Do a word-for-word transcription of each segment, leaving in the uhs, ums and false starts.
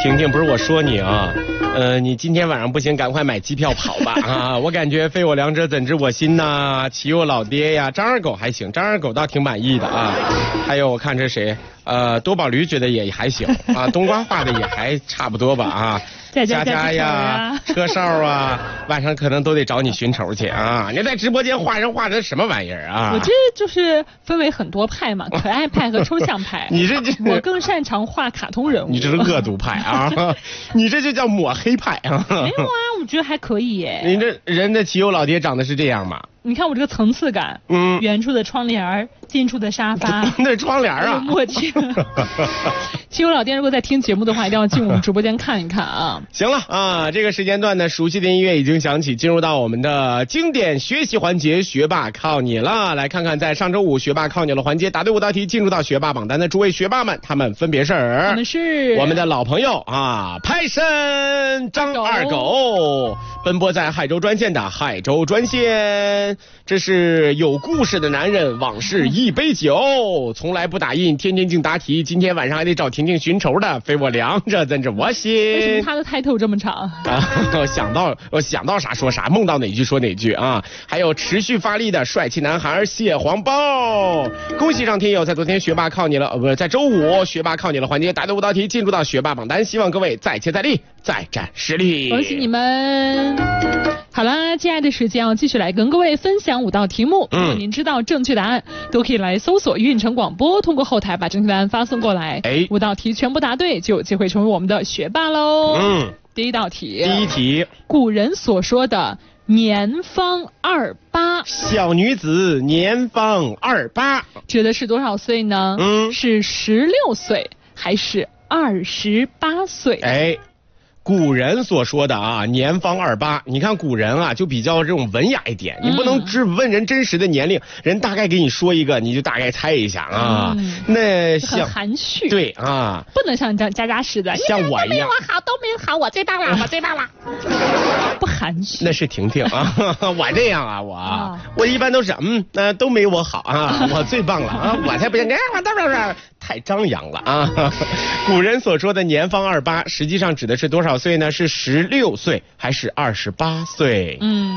婷婷，不是我说你啊，呃，你今天晚上不行，赶快买机票跑吧啊！我感觉非我两者怎知我心呐，岂有老爹呀！张二狗还行，张二狗倒挺满意的啊。还有我看这谁，呃，多宝驴觉得也还行啊，冬瓜画的也还差不多吧啊。 佳佳呀，车少啊，晚上可能都得找你寻仇去啊！你在直播间画人画的什么玩意儿啊？ 我这就是分为很多派嘛，可爱派和抽象派。 你这这， 我更擅长画卡通人物。 你这是恶毒派啊！你这就叫抹黑派啊！ 没有啊，我觉得还可以耶。 你这人的岂有老爹长得是这样吗？ 你看我这个层次感，嗯，远处的窗帘，近处的沙发， 那窗帘啊， 默契。岂有老爹如果在听节目的话，一定要进我们直播间看一看啊。 行了啊，这个时间段呢，熟悉的音乐已经响起，进入到我们的经典学习环节，学霸靠你了。来看看在上周五学霸靠你了环节答对五道题，进入到学霸榜单的诸位学霸们，他们分别是他们是我们的老朋友啊，派参张二狗，奔波在海州专线的海州专线。这是有故事的男人，往事一杯酒，从来不打印，天天净答题，今天晚上还得找婷婷寻仇的，非我凉着怎知我心。 为什么他的title这么长啊？想到我想到啥说啥，梦到哪句说哪句啊！还有持续发力的帅气男孩蟹黄包，恭喜上天友在昨天学霸靠你了，呃不是在周五学霸靠你了环节答对五道题，进入到学霸榜单，希望各位再接再厉，再展实力， 恭喜你们！好了，接下来的时间啊，继续来跟各位分享五道题目。如果您知道正确答案，都可以来搜索运城广播，通过后台把正确答案发送过来。哎，五道题全部答对，就有机会成为我们的学霸喽。嗯，第一道题， 第一题， 古人所说的年方二八， 小女子年方二八， 指的是多少岁呢？嗯，是十六岁还是二十八岁？ 哎。古人所说的啊，年方二八，你看古人啊，就比较这种文雅一点，你不能只问人真实的年龄，人大概给你说一个，你就大概猜一下啊。嗯、那像很含蓄， 对啊， 不能像佳佳似的， 像我一样，都没有我好，都没有好，我最棒了，我最棒了，不含蓄。 那是婷婷啊，我这样啊，我、啊、我一般都是嗯，那、呃、都没我好啊，我最棒了啊，我才不行，我当然太张扬了啊。古人所说的年方二八，实际上指的是多少岁呢？是十六岁还是二十八岁？嗯，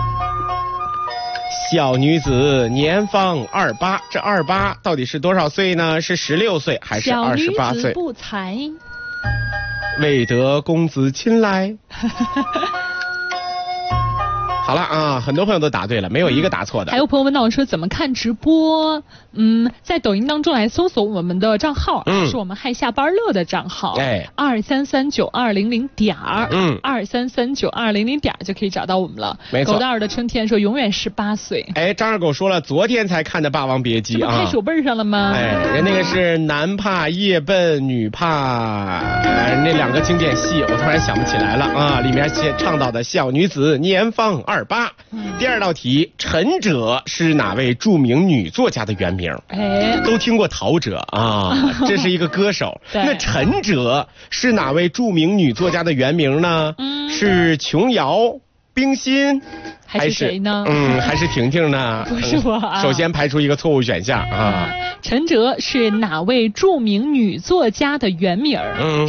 小女子年方二八，这二八到底是多少岁呢？是十六岁还是二十八岁？ 小女子不才， 未得公子亲来。好了啊，很多朋友都答对了，没有一个答错的。 还有朋友问到我说怎么看直播？嗯，在抖音当中来搜索我们的账号，嗯，是我们害下班乐的账号，哎，二三三九二零零点儿，嗯，二三三九二零零点就可以找到我们了。 没错。 狗蛋儿的春天说永远十八岁。 哎，张二狗说了，昨天才看的《霸王别姬》啊， 开手背上了吗？ 哎，人那个是男怕夜奔，女怕、呃、那两个经典戏，我突然想不起来了啊，里面唱到的小女子年方二八。第二道题，陈哲是哪位著名女作家的原名？哎，都听过陶喆啊，这是一个歌手。那陈哲是哪位著名女作家的原名呢？嗯、是琼瑶、冰心， 还是谁呢？ 嗯，还是婷婷呢？ 不是我啊。 首先排除一个错误选项啊。 陈哲是哪位著名女作家的原名？嗯。